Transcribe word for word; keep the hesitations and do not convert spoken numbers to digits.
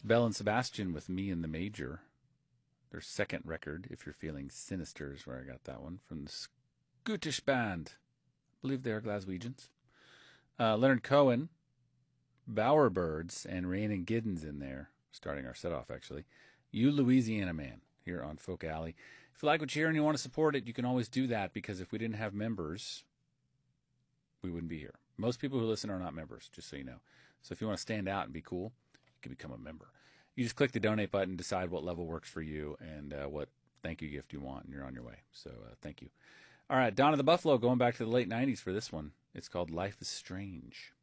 Belle and Sebastian with Me in the Major. Their second record, If You're Feeling Sinister, is where I got that one, from the Scottish band. I believe they're Glaswegians. Uh, Leonard Cohen, Bowerbirds, and Rhiannon Giddens in there, starting our set off, actually. You Louisiana Man, here on Folk Alley. If you like what you hear and you want to support it, you can always do that, because if we didn't have members, we wouldn't be here. Most people who listen are not members, just so you know. So if you want to stand out and be cool, you can become a member. You just click the donate button, decide what level works for you, and uh, what thank you gift you want, and you're on your way. So uh, thank you. All right, Donna the Buffalo, going back to the late nineties for this one. It's called Life is Strange.